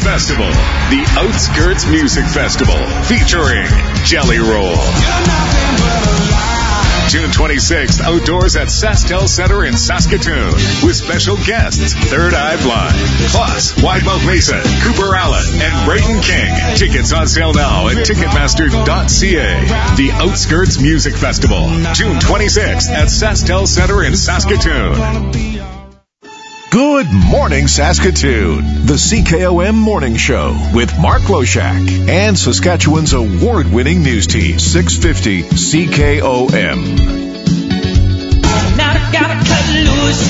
Festival, the Outskirts Music Festival, featuring Jelly Roll. June 26th, outdoors at SaskTel Center in Saskatoon, with special guests, Third Eye Blind, plus Widemouth Mason, Cooper Allen, and Brayden King. Tickets on sale now at Ticketmaster.ca. The Outskirts Music Festival, June 26th at SaskTel Center in Saskatoon. Good morning, Saskatoon. The CKOM Morning Show with Mark Loshak and Saskatchewan's award-winning news team, 650 CKOM. Now I gotta cut loose,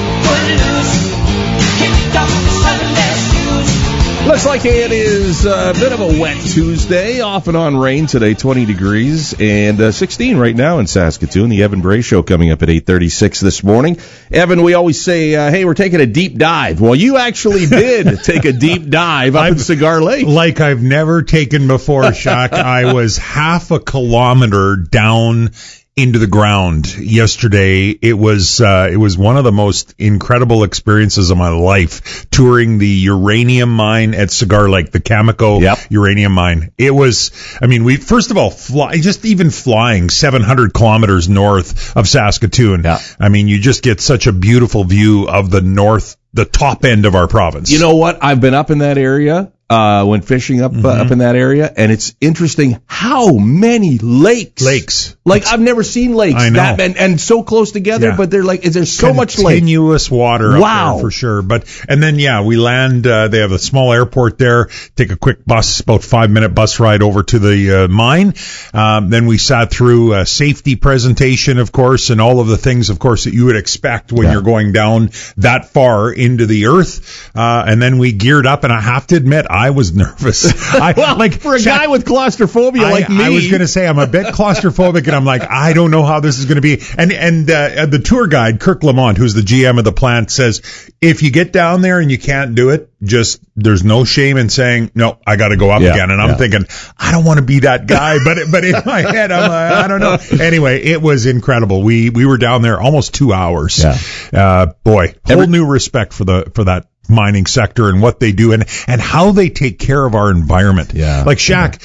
kick off the Sunday shoes. Looks like it is a bit of a wet Tuesday, off and on rain today, 20 degrees and 16 right now in Saskatoon. The Evan Bray Show coming up at 8:36 this morning. Evan, we always say, hey, we're taking a deep dive. Well, you actually did take a deep dive up in Cigar Lake. Like I've never taken before, Shaq. I was half a kilometer down into the ground yesterday. It was one of the most incredible experiences of my life, touring the uranium mine at Cigar Lake, the Cameco uranium mine. It was, we first of all flying 700 kilometers north of Saskatoon. Yeah. You just get such a beautiful view of the top end of our province. You know what? I've been up in that area. Went fishing up in that area, and it's interesting how many lakes. Like, I've never seen lakes that and so close together, but they're like, there's so much lake. Continuous water up there for sure. And then we land, they have a small airport there, take a quick bus, about 5-minute bus ride over to the mine. Then we sat through a safety presentation, of course, and all of the things, of course, that you would expect when you're going down that far into the earth. And then we geared up, and I have to admit, I was nervous. For a guy with claustrophobia like me. I was going to say I'm a bit claustrophobic, and I'm like, I don't know how this is going to be. And the tour guide, Kirk Lamont, who's the GM of the plant, says, if you get down there and you can't do it, there's no shame in saying, no, I got to go up again. And I'm thinking, I don't want to be that guy. But in my head, I'm like, I don't know. Anyway, it was incredible. We were down there almost 2 hours. Yeah. Whole new respect for that mining sector and what they do and how they take care of our environment. Yeah. Like Shaq,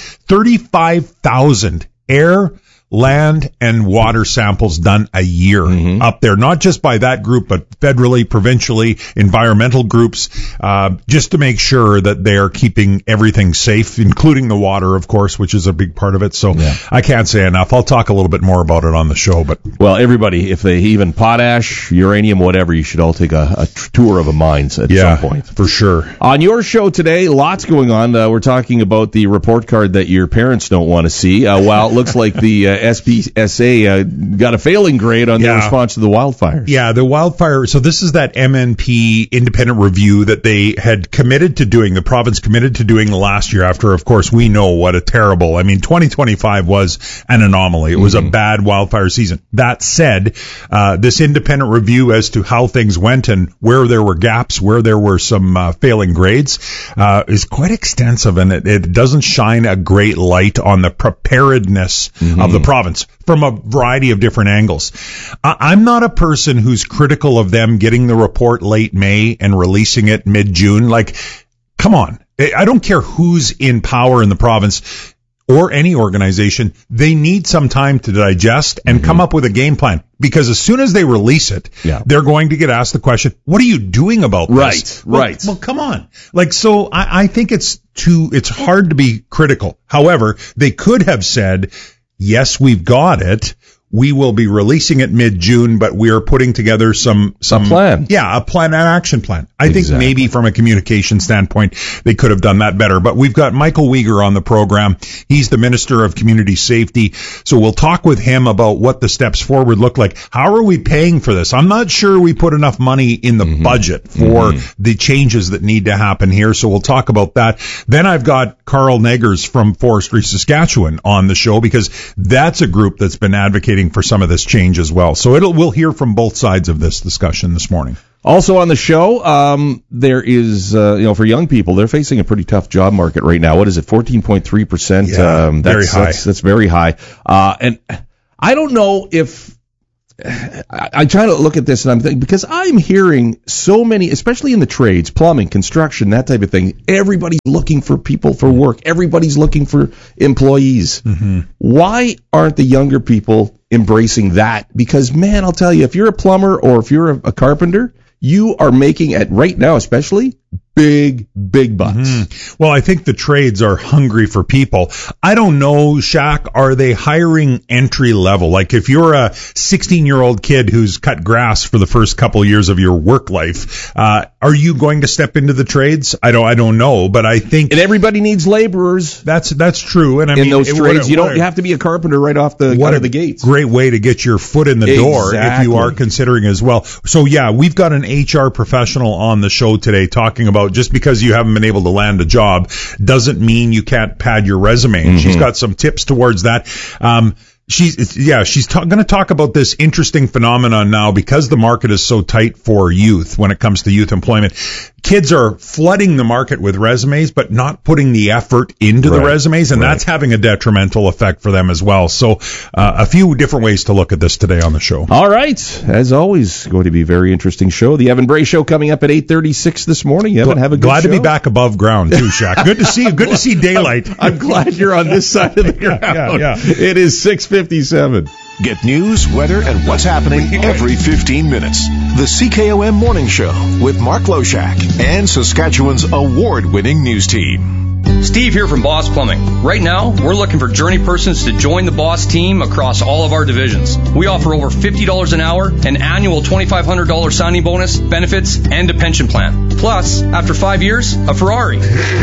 35,000 air, land, and water samples done a year up there, not just by that group, but federally, provincially, environmental groups, just to make sure that they are keeping everything safe, including the water, of course, which is a big part of it. So I can't say enough. I'll talk a little bit more about it on the show. But well, everybody, if they even potash, uranium, whatever, you should all take a tour of a mines at some point. For sure. On your show today, lots going on. We're talking about the report card that your parents don't want to see. While it looks like the SPSA got a failing grade on their response to the wildfires. Yeah, the wildfire. So this is that MNP independent review that they had committed to doing, the province committed to doing last year after, of course, we know what a terrible, 2025 was an anomaly. It was a bad wildfire season. That said, this independent review as to how things went and where there were gaps, where there were some failing grades, is quite extensive, and it doesn't shine a great light on the preparedness of the province from a variety of different angles. I'm not a person who's critical of them getting the report late May and releasing it mid-June. Like, come on. I don't care who's in power in the province or any organization. They need some time to digest and come up with a game plan. Because as soon as they release it, they're going to get asked the question, what are you doing about this? Right. Well, come on. So I think it's hard to be critical. However, they could have said, yes, we've got it. We will be releasing it mid-June, but we are putting together some plan. Yeah, a plan, an action plan. I think maybe from a communication standpoint, they could have done that better. But we've got Michael Uyghur on the program. He's the Minister of Community Safety. So we'll talk with him about what the steps forward look like. How are we paying for this? I'm not sure we put enough money in the budget for the changes that need to happen here. So we'll talk about that. Then I've got Carl Neggers from Forestry Saskatchewan on the show, because that's a group that's been advocating for some of this change as well. So we'll hear from both sides of this discussion this morning. Also on the show, there is, for young people, they're facing a pretty tough job market right now. What is it, 14.3%? Yeah, very high. That's very high. And I don't know if I try to look at this and I'm thinking, because I'm hearing so many, especially in the trades, plumbing, construction, that type of thing, everybody's looking for people for work. Everybody's looking for employees. Mm-hmm. Why aren't the younger people embracing that? Because, man, I'll tell you, if you're a plumber or if you're a carpenter, you are making, at right now especially, big bucks. Mm-hmm. Well, I think the trades are hungry for people. I don't know, Shaq, are they hiring entry level? Like if you're a 16-year-old kid who's cut grass for the first couple of years of your work life, are you going to step into the trades? I don't know, but I think... And everybody needs laborers. That's true. And I in mean, those trades, you don't have to be a carpenter right off the out of the gates. Great way to get your foot in the door if you are considering as well. So yeah, we've got an HR professional on the show today talking about just because you haven't been able to land a job doesn't mean you can't pad your resume. Mm-hmm. She's got some tips towards that. She's going to talk about this interesting phenomenon now because the market is so tight for youth when it comes to youth employment. Kids are flooding the market with resumes, but not putting the effort into the resumes, and that's having a detrimental effect for them as well. So a few different ways to look at this today on the show. All right. As always, going to be a very interesting show. The Evan Bray Show coming up at 8:36 this morning. Evan, have a good Glad show. to be back above ground, too, Shaq. Good to see you. Good to see daylight. I'm glad you're on this side of the ground. Yeah. It is 6:57. Get news, weather, and what's happening every 15 minutes. The CKOM Morning Show with Mark Loshak and Saskatchewan's award-winning news team. Steve here from Boss Plumbing. Right now, we're looking for journey persons to join the Boss team across all of our divisions. We offer over $50 an hour, an annual $2,500 signing bonus, benefits, and a pension plan. Plus, after 5 years, a Ferrari.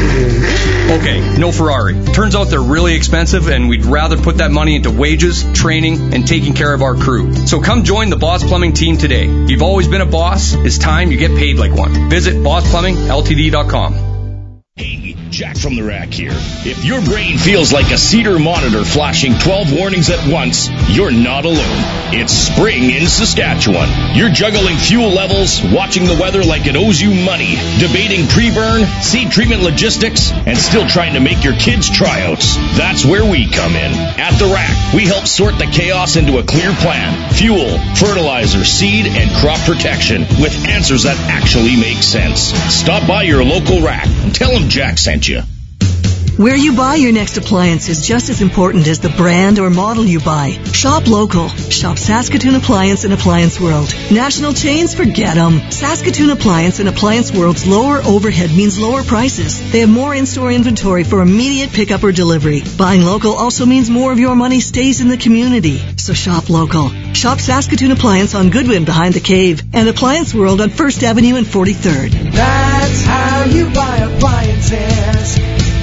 Okay, no Ferrari. Turns out they're really expensive, and we'd rather put that money into wages, training, and taking care of our crew. So come join the Boss Plumbing team today. You've always been a boss. It's time you get paid like one. Visit BossPlumbingLTD.com. Hey, Jack from the Rack here. If your brain feels like a Cedar monitor flashing 12 warnings at once, you're not alone. It's spring in Saskatchewan. You're juggling fuel levels, watching the weather like it owes you money, debating pre-burn, seed treatment logistics, and still trying to make your kids' tryouts. That's where we come in. At the Rack, we help sort the chaos into a clear plan. Fuel, fertilizer, seed, and crop protection with answers that actually make sense. Stop by your local Rack and tell them Jack sent you. Where you buy your next appliance is just as important as the brand or model you buy. Shop local. Shop Saskatoon Appliance and Appliance World. National chains, forget them. Saskatoon Appliance and Appliance World's lower overhead means lower prices. They have more in-store inventory for immediate pickup or delivery. Buying local also means more of your money stays in the community. So shop local. Shop Saskatoon Appliance on Goodwin behind the Cave and Appliance World on 1st Avenue and 43rd. That's how you buy appliances.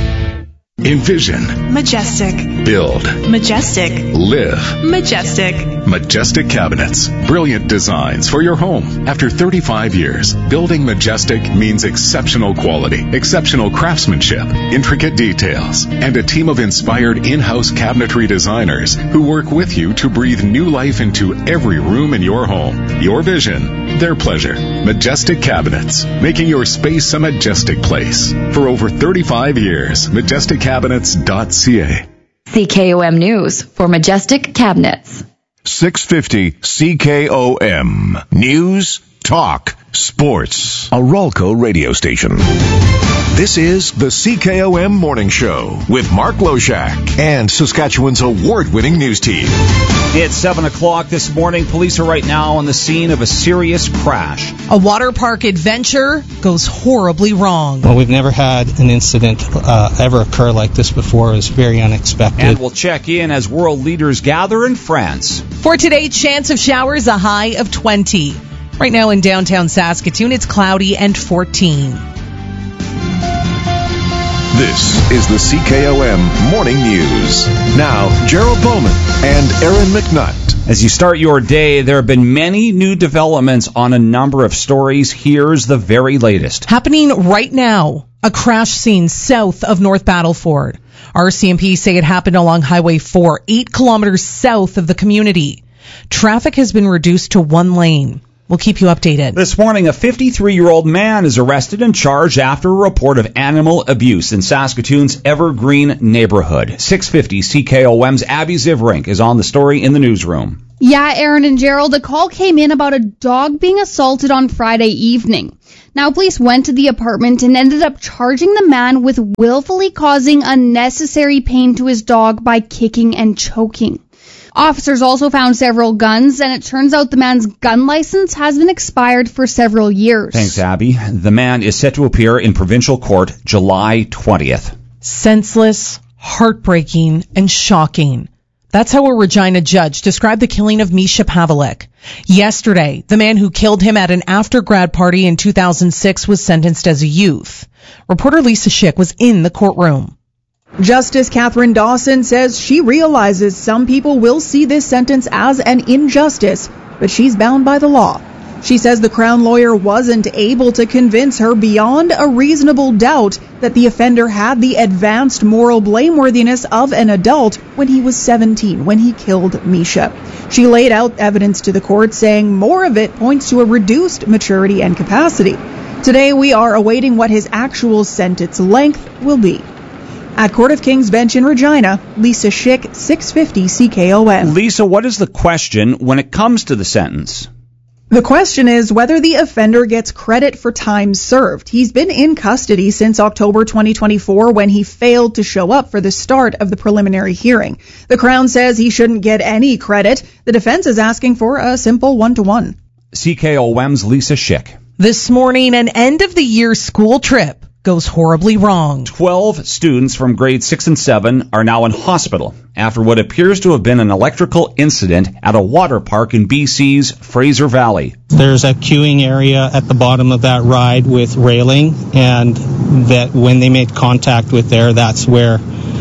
Envision. Majestic. Build. Majestic. Live. Majestic. Majestic Cabinets. Brilliant designs for your home. After 35 years, building Majestic means exceptional quality, exceptional craftsmanship, intricate details, and a team of inspired in-house cabinetry designers who work with you to breathe new life into every room in your home. Your vision, their pleasure. Majestic Cabinets, making your space a majestic place. For over 35 years, MajesticCabinets.ca. CKOM News for Majestic Cabinets. 650 CKOM. News, talk, sports. A Ralco radio station. This is the CKOM Morning Show with Mark Loshak and Saskatchewan's award-winning news team. It's 7 o'clock this morning. Police are right now on the scene of a serious crash. A water park adventure goes horribly wrong. Well, we've never had an incident ever occur like this before. It was very unexpected. And we'll check in as world leaders gather in France. For today, chance of showers, a high of 20. Right now in downtown Saskatoon, it's cloudy and 14. This is the CKOM Morning News. Now, Gerald Bowman and Aaron McNutt. As you start your day, there have been many new developments on a number of stories. Here's the very latest. Happening right now, a crash scene south of North Battleford. RCMP say it happened along Highway 4, 8 kilometers south of the community. Traffic has been reduced to one lane. We'll keep you updated. This morning, a 53-year-old man is arrested and charged after a report of animal abuse in Saskatoon's Evergreen neighborhood. 650 CKOM's Abby Zivrink is on the story in the newsroom. Yeah, Aaron and Gerald, a call came in about a dog being assaulted on Friday evening. Now, police went to the apartment and ended up charging the man with willfully causing unnecessary pain to his dog by kicking and choking. Officers also found several guns, and it turns out the man's gun license has been expired for several years. Thanks, Abby. The man is set to appear in provincial court July 20th. Senseless, heartbreaking, and shocking. That's how a Regina judge described the killing of Misha Pavlik. Yesterday, the man who killed him at an after-grad party in 2006 was sentenced as a youth. Reporter Lisa Schick was in the courtroom. Justice Catherine Dawson says she realizes some people will see this sentence as an injustice, but she's bound by the law. She says the Crown lawyer wasn't able to convince her beyond a reasonable doubt that the offender had the advanced moral blameworthiness of an adult when he was 17, when he killed Misha. She laid out evidence to the court, saying more of it points to a reduced maturity and capacity. Today, we are awaiting what his actual sentence length will be. At Court of King's Bench in Regina, Lisa Schick, 650 CKOM. Lisa, what is the question when it comes to the sentence? The question is whether the offender gets credit for time served. He's been in custody since October 2024 when he failed to show up for the start of the preliminary hearing. The Crown says he shouldn't get any credit. The defense is asking for a simple 1-to-1. CKOM's Lisa Schick. This morning, an end-of-the-year school trip goes horribly wrong. 12 students from grades 6 and 7 are now in hospital after what appears to have been an electrical incident at a water park in BC's Fraser Valley. There's a queuing area at the bottom of that ride with railing, and that when they made contact with there, that's where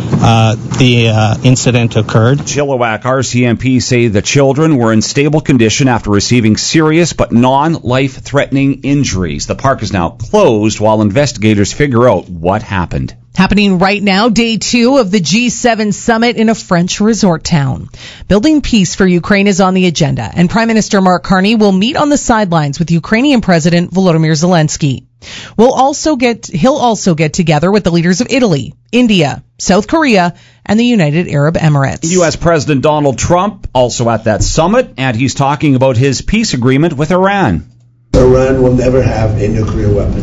the incident occurred. Chilliwack RCMP say the children were in stable condition after receiving serious but non-life-threatening injuries. The park is now closed while investigators figure out what happened. Happening right now, day 2 of the G7 summit in a French resort town. Building peace for Ukraine is on the agenda, and Prime Minister Mark Carney will meet on the sidelines with Ukrainian President Volodymyr Zelensky. He'll also get together with the leaders of Italy, India, South Korea, and the United Arab Emirates. U.S. President Donald Trump also at that summit, and he's talking about his peace agreement with Iran. Iran will never have a nuclear weapon.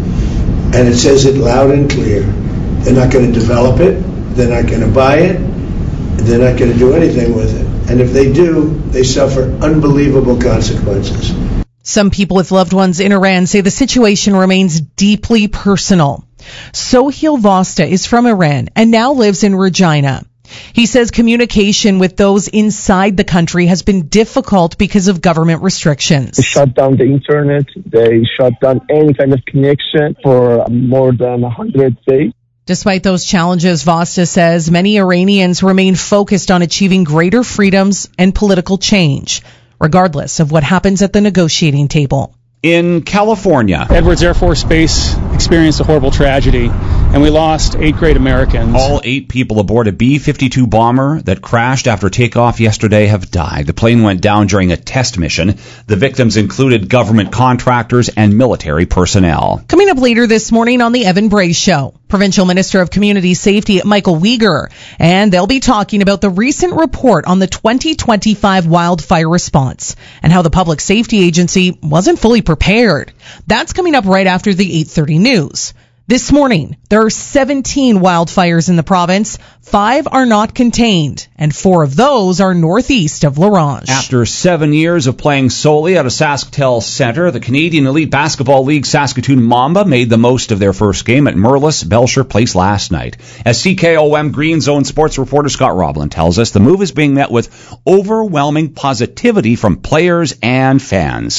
And it says it loud and clear. They're not going to develop it. They're not going to buy it. They're not going to do anything with it. And if they do, they suffer unbelievable consequences. Some people with loved ones in Iran say the situation remains deeply personal. Sohail Vosta is from Iran and now lives in Regina. He says communication with those inside the country has been difficult because of government restrictions. They shut down the internet. They shut down any kind of connection for more than 100 days. Despite those challenges, Vosta says many Iranians remain focused on achieving greater freedoms and political change, regardless of what happens at the negotiating table. In California, Edwards Air Force Base experienced a horrible tragedy, and we lost 8 great Americans. All 8 people aboard a B-52 bomber that crashed after takeoff yesterday have died. The plane went down during a test mission. The victims included government contractors and military personnel. Coming up later this morning on the Evan Bray Show, Provincial Minister of Community Safety Michael Uyghur, and they'll be talking about the recent report on the 2025 wildfire response and how the Public Safety Agency wasn't fully prepared. That's coming up right after the 8:30 news. This morning, there are 17 wildfires in the province. 5 are not contained, and 4 of those are northeast of La Ronge. After 7 years of playing solely at a SaskTel Centre, the Canadian Elite Basketball League Saskatoon Mamba made the most of their first game at Merlis Belcher Place last night. As CKOM Green Zone sports reporter Scott Roblin tells us, the move is being met with overwhelming positivity from players and fans.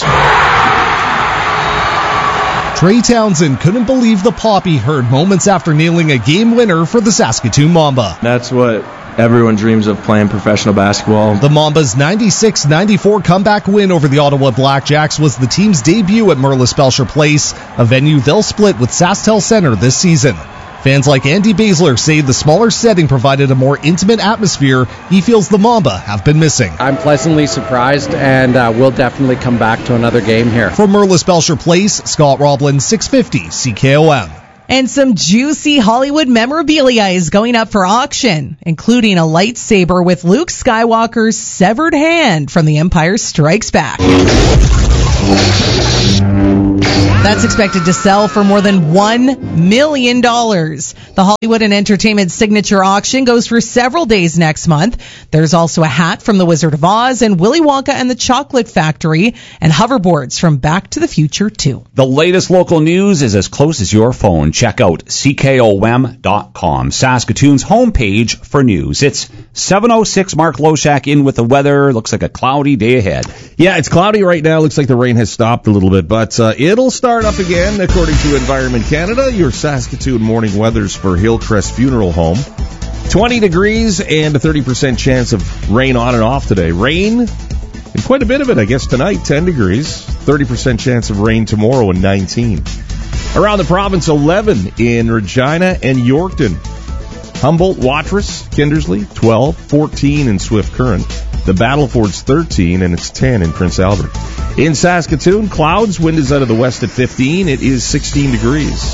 Trey Townsend couldn't believe the pop he heard moments after nailing a game winner for the Saskatoon Mamba. That's what everyone dreams of, playing professional basketball. The Mamba's 96-94 comeback win over the Ottawa Blackjacks was the team's debut at Merlis Belcher Place, a venue they'll split with SaskTel Centre this season. Fans like Andy Basler say the smaller setting provided a more intimate atmosphere he feels the Mamba have been missing. I'm pleasantly surprised, and we'll definitely come back to another game here. From Merlis Belcher Place, Scott Roblin, 650 CKOM. And some juicy Hollywood memorabilia is going up for auction, including a lightsaber with Luke Skywalker's severed hand from The Empire Strikes Back. That's expected to sell for more than $1 million. The Hollywood and Entertainment Signature Auction goes for several days next month. There's also a hat from The Wizard of Oz and Willy Wonka and the Chocolate Factory, and hoverboards from Back to the Future 2. The latest local news is as close as your phone. Check out CKOM.com, Saskatoon's homepage for news. It's 7:06. Mark Loshak in with the weather. Looks like a cloudy day ahead. Yeah, it's cloudy right now. Looks like the rain has stopped a little bit, but it'll start up again, according to Environment Canada. Your Saskatoon morning weathers for Hillcrest Funeral Home. 20 degrees and a 30% chance of rain on and off today. Rain, and quite a bit of it, I guess, tonight, 10 degrees. 30% chance of rain tomorrow and 19. Around the province, 11 in Regina and Yorkton. Humboldt, Watrous, Kindersley, 12, 14 in Swift Current. The Battleford's 13, and it's 10 in Prince Albert. In Saskatoon, clouds, wind is out of the west at 15. It is 16 degrees.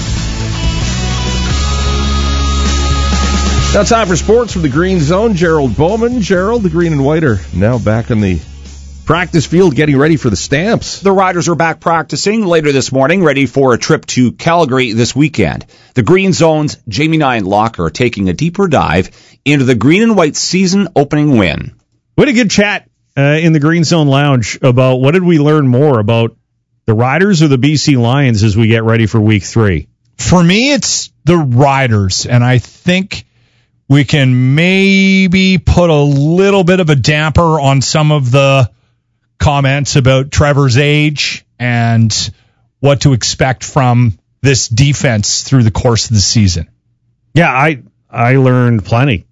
Now time for sports from the Green Zone. Gerald Bowman. Gerald, the green and white are now back on the practice field getting ready for the Stamps. The Riders are back practicing later this morning, ready for a trip to Calgary this weekend. The Green Zone's Jamie Nyan Locker are taking a deeper dive into the green and white season opening win. We had a good chat in the Green Zone Lounge about what did we learn more about the Riders or the BC Lions as we get ready for week 3. For me, it's the Riders, and I think we can maybe put a little bit of a damper on some of the comments about Trevor's age and what to expect from this defense through the course of the season. Yeah, I learned plenty.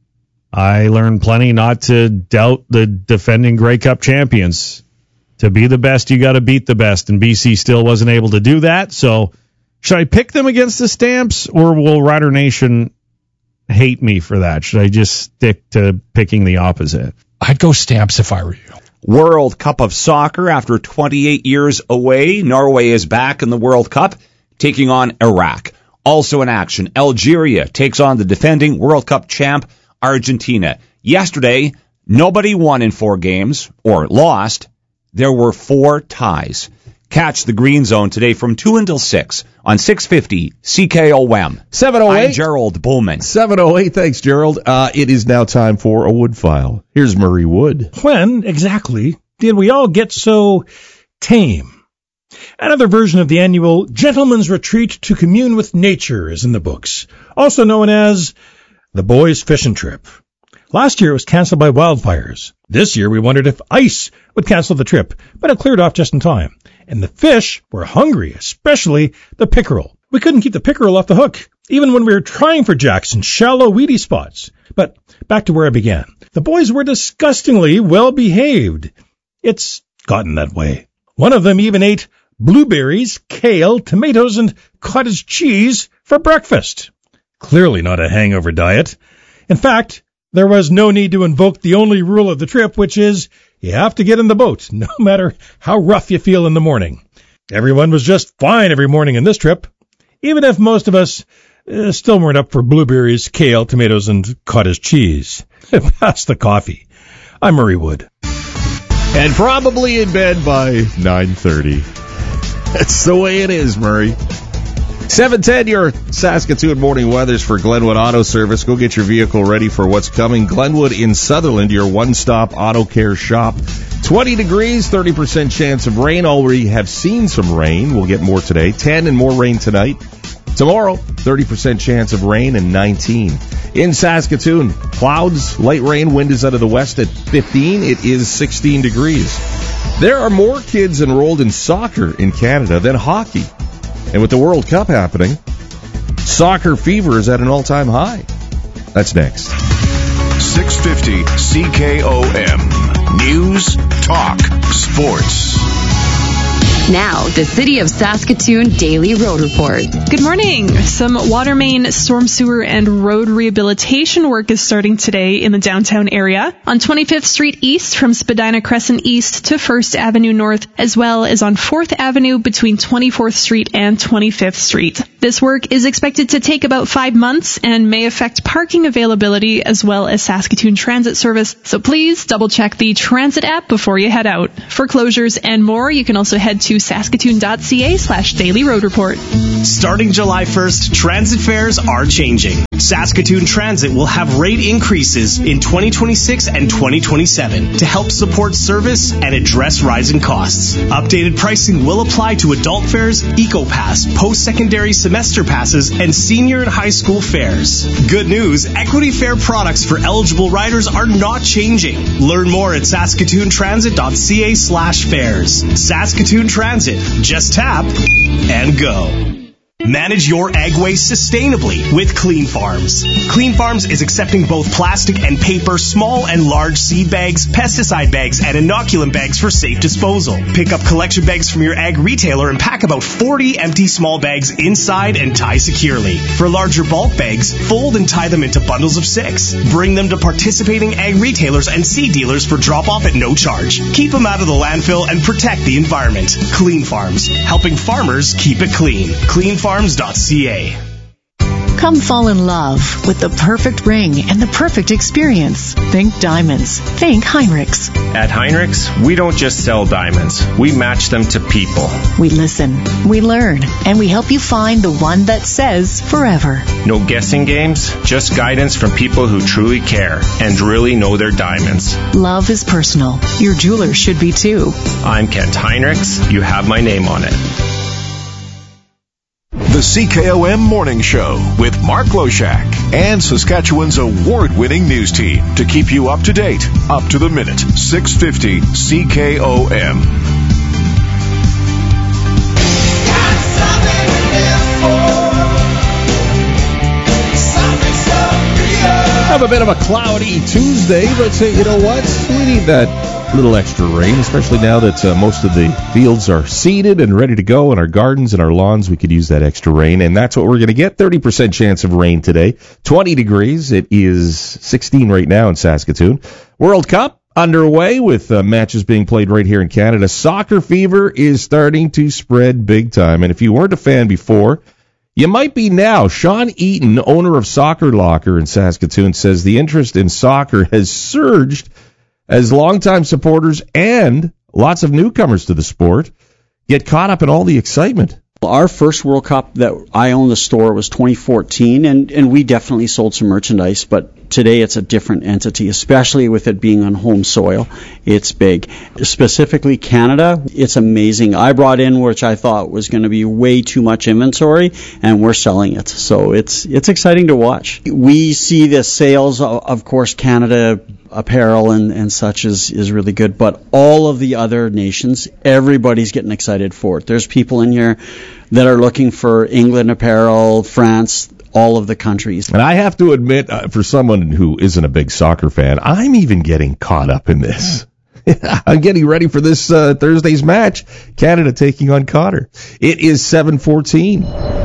I learned plenty not to doubt the defending Grey Cup champions. To be the best, you got to beat the best, and BC still wasn't able to do that. So should I pick them against the Stamps, or will Rider Nation hate me for that? Should I just stick to picking the opposite? I'd go Stamps if I were you. World Cup of Soccer. After 28 years away, Norway is back in the World Cup, taking on Iraq. Also in action, Algeria takes on the defending World Cup champ, Argentina. Yesterday, nobody won in 4 games, or lost. There were 4 ties. Catch the Green Zone today from 2 until 6 on 650 CKOM. 708. I'm Gerald Bowman. 708. Thanks, Gerald. It is now time for a Wood File. Here's Murray Wood. When exactly did we all get so tame? Another version of the annual Gentleman's Retreat to Commune with Nature is in the books, also known as the Boys Fishing Trip. Last year it was canceled by wildfires. This year we wondered if ice would cancel the trip, but it cleared off just in time. And the fish were hungry, especially the pickerel. We couldn't keep the pickerel off the hook, even when we were trying for jacks in shallow, weedy spots. But back to where I began. The boys were disgustingly well behaved. It's gotten that way. One of them even ate blueberries, kale, tomatoes, and cottage cheese for breakfast. Clearly not a hangover diet. In fact, there was no need to invoke the only rule of the trip, which is you have to get in the boat, no matter how rough you feel in the morning. Everyone was just fine every morning in this trip, even if most of us still weren't up for blueberries, kale, tomatoes, and cottage cheese. Pass the coffee. I'm Murray Wood. And probably in bed by 9:30. That's the way it is, Murray. 7:10, your Saskatoon morning weathers for Glenwood Auto Service. Go get your vehicle ready for what's coming. Glenwood in Sutherland, your one-stop auto care shop. 20 degrees, 30% chance of rain. Already have seen some rain. We'll get more today. 10 and more rain tonight. Tomorrow, 30% chance of rain and 19. In Saskatoon, clouds, light rain, wind is out of the west at 15. It is 16 degrees. There are more kids enrolled in soccer in Canada than hockey. And with the World Cup happening, soccer fever is at an all-time high. That's next. 650 CKOM. News, Talk, Sports. Now, the City of Saskatoon Daily Road Report. Good morning. Some water main, storm sewer, and road rehabilitation work is starting today in the downtown area. On 25th Street East from Spadina Crescent East to 1st Avenue North, as well as on 4th Avenue between 24th Street and 25th Street. This work is expected to take about 5 months and may affect parking availability as well as Saskatoon Transit service. So please double check the Transit app before you head out. For closures and more, you can also head to saskatoon.ca/Daily Road Report. Starting July 1st, transit fares are changing. Saskatoon Transit will have rate increases in 2026 and 2027 to help support service and address rising costs. Updated pricing will apply to adult fares, EcoPass, post-secondary semester passes, and senior and high school fares. Good news, equity fare products for eligible riders are not changing. Learn more at saskatoontransit.ca/fares. Saskatoon Transit. Just tap and go. Manage your ag waste sustainably with Clean Farms. Clean Farms is accepting both plastic and paper, small and large seed bags, pesticide bags, and inoculant bags for safe disposal. Pick up collection bags from your ag retailer and pack about 40 empty small bags inside and tie securely. For larger bulk bags, fold and tie them into bundles of 6. Bring them to participating ag retailers and seed dealers for drop-off at no charge. Keep them out of the landfill and protect the environment. Clean Farms, helping farmers keep it clean. CleanFarms.ca. Come fall in love with the perfect ring and the perfect experience. Think diamonds. Think Heinrichs. At Heinrichs, we don't just sell diamonds. We match them to people. We listen, we learn, and we help you find the one that says forever. No guessing games, just guidance from people who truly care and really know their diamonds. Love is personal. Your jeweler should be too. I'm Kent Heinrichs. You have my name on it. The CKOM Morning Show with Mark Loshak and Saskatchewan's award-winning news team to keep you up to date, up to the minute. 650 CKOM. Have a bit of a cloudy Tuesday, but you know what? We need that little extra rain, especially now that most of the fields are seeded and ready to go, and our gardens and our lawns, we could use that extra rain, and that's what we're going to get. 30% chance of rain today, 20 degrees. It is 16 right now in Saskatoon. World Cup underway with matches being played right here in Canada. Soccer fever is starting to spread big time, and if you weren't a fan before, you might be now. Sean Eaton, owner of Soccer Locker in Saskatoon, says the interest in soccer has surged as longtime supporters and lots of newcomers to the sport get caught up in all the excitement. Our first World Cup that I owned the store was 2014, and we definitely sold some merchandise, but today it's a different entity, especially with it being on home soil. It's big. Specifically Canada, it's amazing. I brought in, which I thought was going to be way too much inventory, and we're selling it. So it's exciting to watch. We see the sales, of course, Canada apparel and such is really good, but all of the other nations, everybody's getting excited for it. There's people in here that are looking for England apparel, France, all of the countries. And I have to admit, for someone who isn't a big soccer fan, I'm even getting caught up in this. I'm getting ready for this Thursday's match, Canada taking on Qatar. It is 7:14.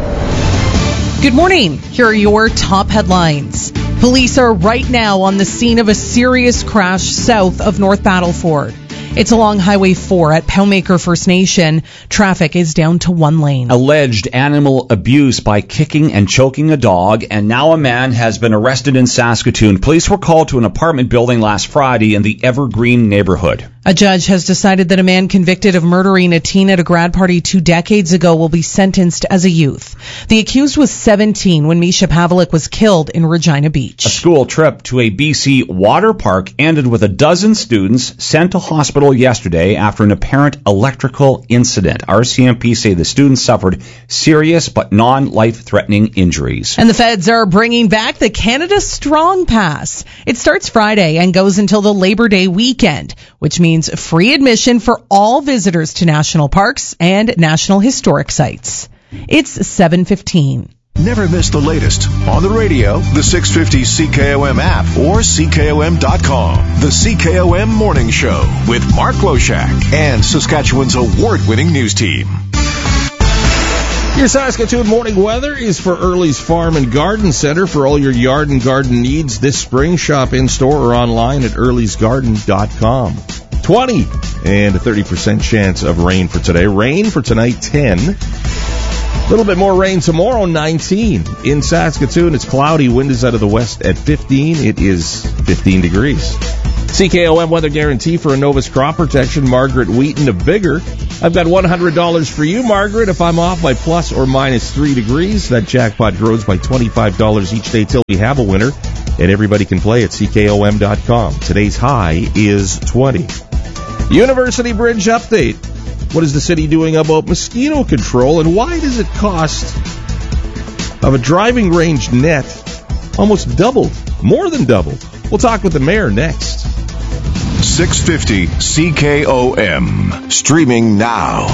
Good morning. Here are your top headlines. Police are right now on the scene of a serious crash south of North Battleford. It's along Highway 4 at Powmaker First Nation. Traffic is down to one lane. Alleged animal abuse by kicking and choking a dog, and now a man has been arrested in Saskatoon. Police were called to an apartment building last Friday in the Evergreen neighborhood. A judge has decided that a man convicted of murdering a teen at a grad party 2 decades ago will be sentenced as a youth. The accused was 17 when Misha Pavlik was killed in Regina Beach. A school trip to a BC water park ended with a dozen students sent to hospital yesterday after an apparent electrical incident. RCMP say the students suffered serious but non-life-threatening injuries. And the feds are bringing back the Canada Strong Pass. It starts Friday and goes until the Labor Day weekend, which means free admission for all visitors to national parks and national historic sites. It's 7:15. Never miss the latest on the radio, the 650 CKOM app, or CKOM.com. The CKOM Morning Show with Mark Loshak and Saskatchewan's award-winning news team. Your Saskatoon morning weather is for Early's Farm and Garden Center. For all your yard and garden needs this spring, shop in-store or online at earlysgarden.com. 20 and a 30% chance of rain for today. Rain for tonight, 10. A little bit more rain tomorrow, 19. In Saskatoon, it's cloudy. Wind is out of the west at 15. It is 15 degrees. CKOM weather guarantee for Innovus crop protection. Margaret Wheaton of Bigger. I've got $100 for you, Margaret, if I'm off by plus or minus 3 degrees. That jackpot grows by $25 each day till we have a winner. And everybody can play at CKOM.com. Today's high is 20. University Bridge update. What is the city doing about mosquito control, and why does it cost of a driving range net almost doubled, more than doubled? We'll talk with the mayor next. 650 CKOM. Streaming now.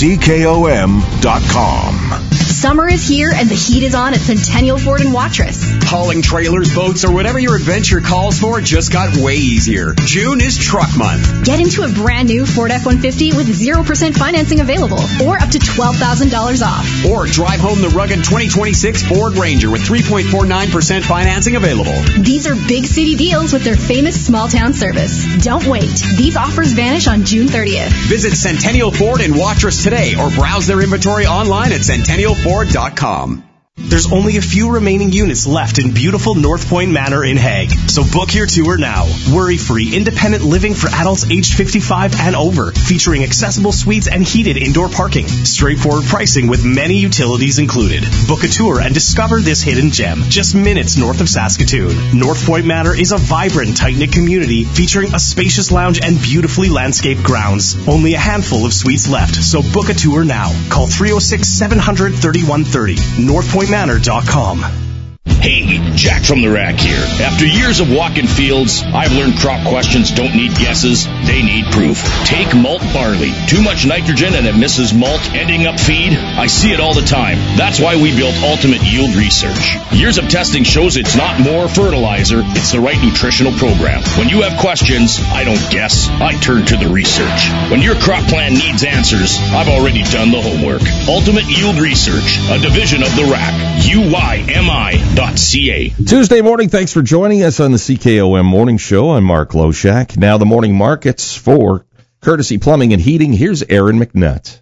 CKOM.com. Summer is here and the heat is on at Centennial Ford in Watrous. Hauling trailers, boats, or whatever your adventure calls for just got way easier. June is truck month. Get into a brand new Ford F-150 with 0% financing available or up to $12,000 off. Or drive home the rugged 2026 Ford Ranger with 3.49% financing available. These are big city deals with their famous small town service. Don't wait. These offers vanish on June 30th. Visit Centennial Ford in Watrous today or browse their inventory online at CentennialFord.com. There's only a few remaining units left in beautiful North Point Manor in Hague, so book your tour now. Worry-free, independent living for adults aged 55 and over, featuring accessible suites and heated indoor parking. Straightforward pricing with many utilities included. Book a tour and discover this hidden gem, just minutes north of Saskatoon. North Point Manor is a vibrant, tight-knit community featuring a spacious lounge and beautifully landscaped grounds. Only a handful of suites left, so book a tour now. Call 306-700-3130. NorthPointManor.com. Hey, Jack from the Rack here. After years of walking fields, I've learned crop questions don't need guesses, they need proof. Take malt barley. Too much nitrogen and it misses malt, ending up feed. I see it all the time. That's why we built Ultimate Yield Research. Years of testing shows it's not more fertilizer, it's the right nutritional program. When you have questions, I don't guess, I turn to the research. When your crop plan needs answers, I've already done the homework. Ultimate Yield Research, a division of the Rack. UYMI.ca. Tuesday morning, thanks for joining us on the CKOM Morning Show. I'm Mark Loshak. Now the morning markets for Courtesy Plumbing and Heating. Here's Aaron McNutt.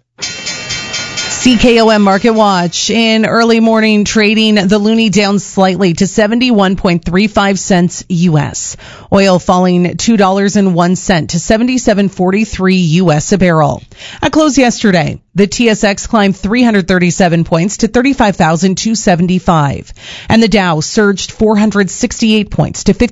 CKOM Market Watch. In early morning trading, the loonie down slightly to 71.35 cents U.S. Oil falling $2.01 to 77.43 U.S. a barrel. At close yesterday, the TSX climbed 337 points to 35,275. And the Dow surged 468 points to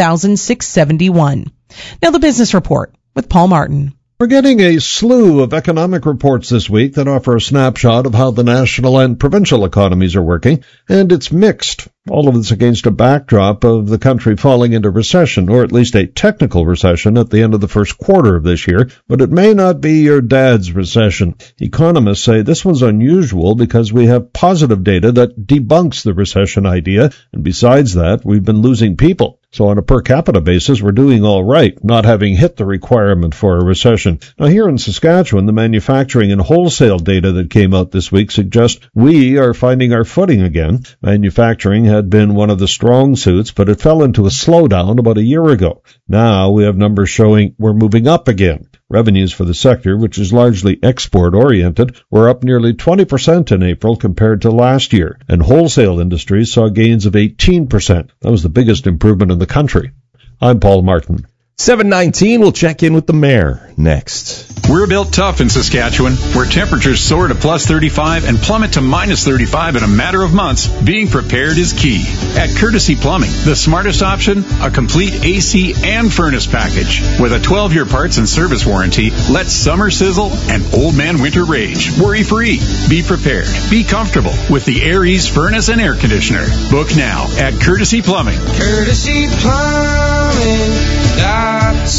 51,671. Now the business report with Paul Martin. We're getting a slew of economic reports this week that offer a snapshot of how the national and provincial economies are working, and it's mixed. All of this against a backdrop of the country falling into recession, or at least a technical recession at the end of the first quarter of this year, but it may not be your dad's recession. Economists say this one's unusual because we have positive data that debunks the recession idea, and besides that, we've been losing people. So on a per capita basis, we're doing all right, not having hit the requirement for a recession. Now here in Saskatchewan, the manufacturing and wholesale data that came out this week suggest we are finding our footing again. Manufacturing had been one of the strong suits, but it fell into a slowdown about a year ago. Now we have numbers showing we're moving up again. Revenues for the sector, which is largely export-oriented, were up nearly 20% in April compared to last year, and wholesale industries saw gains of 18%. That was the biggest improvement in the country. I'm Paul Martin. 7:19, we'll check in with the mayor next. We're built tough in Saskatchewan, where temperatures soar to plus 35 and plummet to minus 35 in a matter of months. Being prepared is key. At Courtesy Plumbing, the smartest option, a complete AC and furnace package. With a 12-year parts and service warranty, let summer sizzle and old man winter rage. Worry-free. Be prepared. Be comfortable with the Air Ease furnace and air conditioner. Book now at Courtesy Plumbing. Courtesy Plumbing.ca.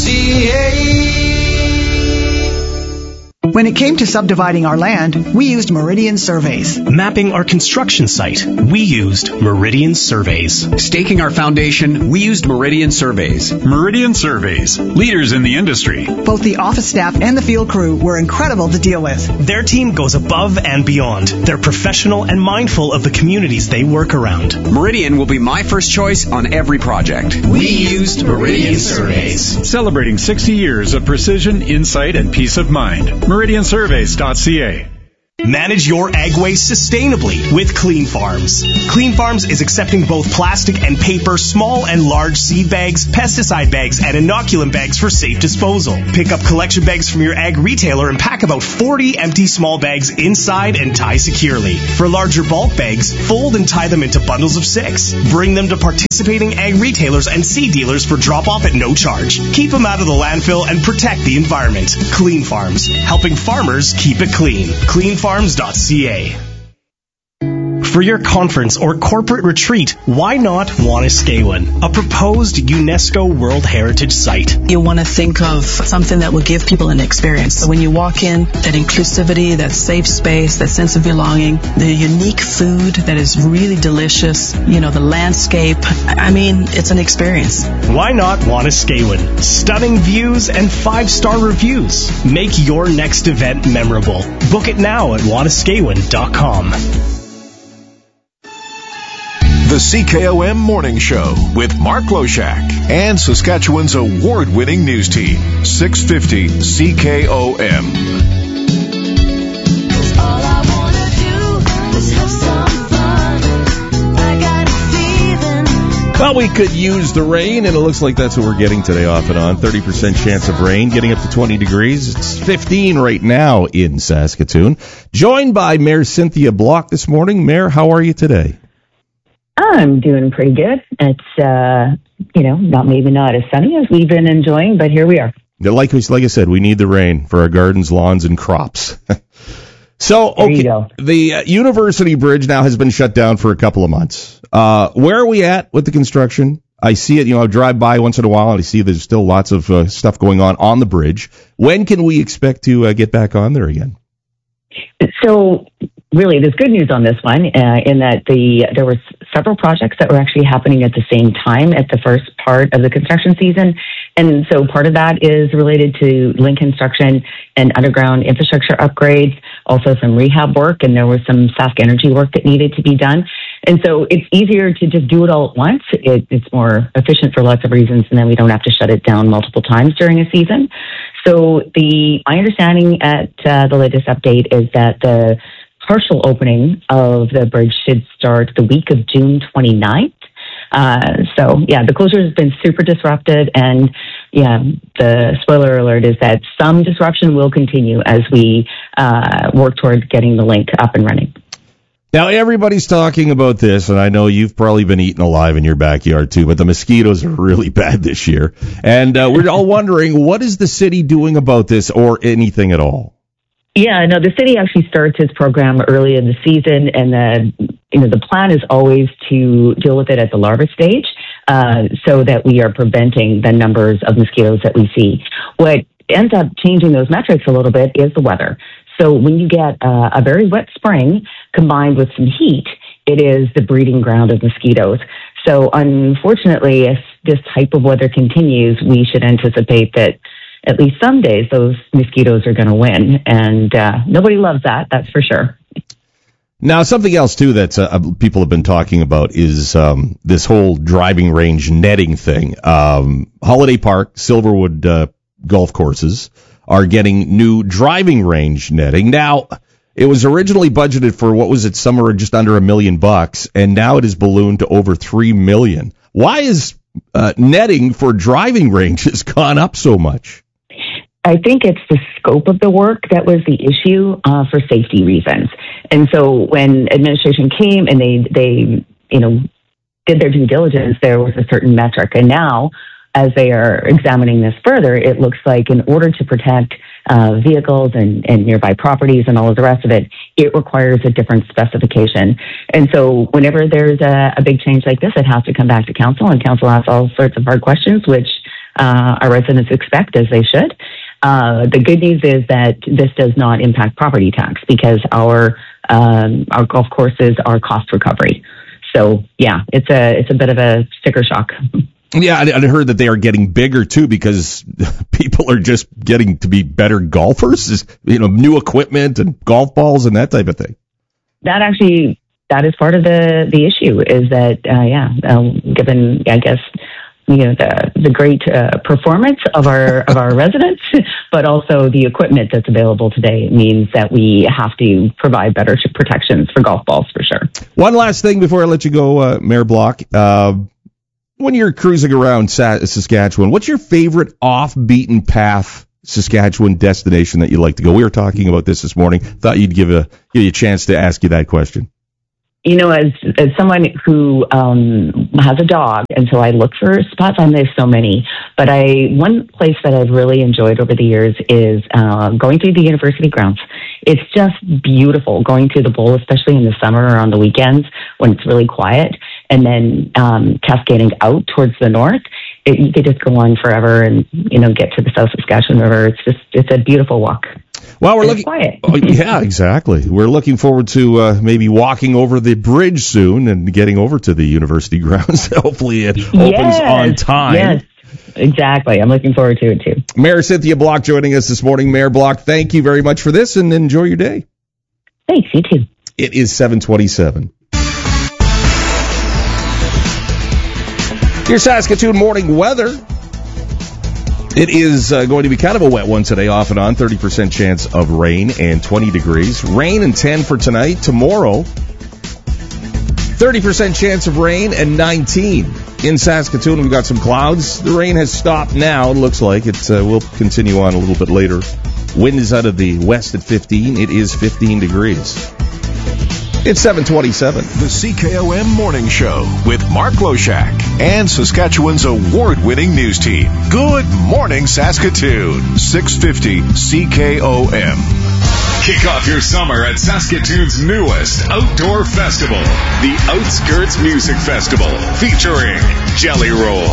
When it came to subdividing our land, we used Meridian Surveys. Mapping our construction site, we used Meridian Surveys. Staking our foundation, we used Meridian Surveys. Meridian Surveys, leaders in the industry. Both the office staff and the field crew were incredible to deal with. Their team goes above and beyond. They're professional and mindful of the communities they work around. Meridian will be my first choice on every project. We used Meridian Surveys. Celebrating 60 years of precision, insight, and peace of mind. MeridianSurveys.ca. Manage your ag waste sustainably with Clean Farms. Clean Farms is accepting both plastic and paper, small and large seed bags, pesticide bags, and inoculant bags for safe disposal. Pick up collection bags from your ag retailer and pack about 40 empty small bags inside and tie securely. For larger bulk bags, fold and tie them into bundles of 6. Bring them to participating ag retailers and seed dealers for drop-off at no charge. Keep them out of the landfill and protect the environment. Clean Farms, helping farmers keep it clean. Cleanfarms.ca. For your conference or corporate retreat, why not Wanuskewin, a proposed UNESCO World Heritage Site? You want to think of something that will give people an experience. So when you walk in, that inclusivity, that safe space, that sense of belonging, the unique food that is really delicious, the landscape. I mean, it's an experience. Why not Wanuskewin? Stunning views and 5-star reviews. Make your next event memorable. Book it now at wanuskewin.com. The CKOM Morning Show with Mark Loshak and Saskatchewan's award-winning news team, 650 CKOM. Well, we could use the rain, and it looks like that's what we're getting today off and on. 30% chance of rain, getting up to 20 degrees. It's 15 right now in Saskatoon. Joined by Mayor Cynthia Block this morning. Mayor, how are you today? I'm doing pretty good. It's, maybe not as sunny as we've been enjoying, but here we are. Like I said, we need the rain for our gardens, lawns, and crops. So, okay, the University Bridge now has been shut down for a couple of months. Where are we at with the construction? I see it, I drive by once in a while and I see there's still lots of stuff going on the bridge. When can we expect to get back on there again? So, really, there's good news on this one in that there were several projects that were actually happening at the same time at the first part of the construction season. And so part of that is related to link construction and underground infrastructure upgrades, also some rehab work, and there was some Sask Energy work that needed to be done. And so it's easier to just do it all at once. It's more efficient for lots of reasons, and then we don't have to shut it down multiple times during a season. So my understanding at the latest update is that the partial opening of the bridge should start the week of June 29th. The closure has been super disrupted, and the spoiler alert is that some disruption will continue as we work toward getting the link up and running. Now, everybody's talking about this, and I know you've probably been eaten alive in your backyard too, but the mosquitoes are really bad this year. And we're all wondering, what is the city doing about this or anything at all? Yeah, no, the city actually starts its program early in the season, and the plan is always to deal with it at the larva stage so that we are preventing the numbers of mosquitoes that we see. What ends up changing those metrics a little bit is the weather. So when you get a very wet spring combined with some heat, it is the breeding ground of mosquitoes. So unfortunately, if this type of weather continues, we should anticipate that at least some days those mosquitoes are going to win. And nobody loves that, that's for sure. Now, something else, too, that people have been talking about is this whole driving range netting thing. Holiday Park, Silverwood golf courses are getting new driving range netting. Now, it was originally budgeted for, somewhere just under $1 million, and now it is ballooned to over $3 million. Why is netting for driving ranges gone up so much? I think it's the scope of the work that was the issue for safety reasons. And so when administration came and they did their due diligence, there was a certain metric. And now, as they are examining this further, it looks like in order to protect vehicles and nearby properties and all of the rest of it, it requires a different specification. And so whenever there's a big change like this, it has to come back to council, and council asks all sorts of hard questions, which our residents expect, as they should. The good news is that this does not impact property tax because our golf courses are cost recovery. So yeah, it's a bit of a sticker shock. Yeah, I heard that they are getting bigger too because people are just getting to be better golfers. New equipment and golf balls and that type of thing. That is part of the issue is that given I guess the great performance of our residents, but also the equipment that's available today means that we have to provide better protections for golf balls for sure. One last thing before I let you go, Mayor Block. When you're cruising around Saskatchewan, what's your favorite off-beaten path Saskatchewan destination that you like to go? We were talking about this morning. Thought you'd give you a chance to ask you that question. As someone who has a dog, and so I look for spots, there's so many, but one place that I've really enjoyed over the years is going through the university grounds. It's just beautiful going through the bowl, especially in the summer or on the weekends when it's really quiet, and then cascading out towards the north. You could just go on forever and get to the South Saskatchewan River. It's a beautiful walk. Well, we're looking. Quiet. Oh, yeah, exactly. We're looking forward to maybe walking over the bridge soon and getting over to the university grounds. Hopefully, it opens on time. Yes, exactly. I'm looking forward to it too. Mayor Cynthia Block joining us this morning. Mayor Block, thank you very much for this, and enjoy your day. Thanks. You too. It is 7:27. Your Saskatoon morning weather. It is going to be kind of a wet one today, off and on. 30% chance of rain and 20 degrees. Rain and 10 for tonight. Tomorrow, 30% chance of rain and 19. In Saskatoon, we've got some clouds. The rain has stopped now. It looks like it will continue on a little bit later. Wind is out of the west at 15. It is 15 degrees. It's 7:27. The CKOM Morning Show with Mark Loshak and Saskatchewan's award-winning news team. Good morning, Saskatoon. 650 CKOM. Kick off your summer at Saskatoon's newest outdoor festival, the Outskirts Music Festival, featuring Jelly Roll.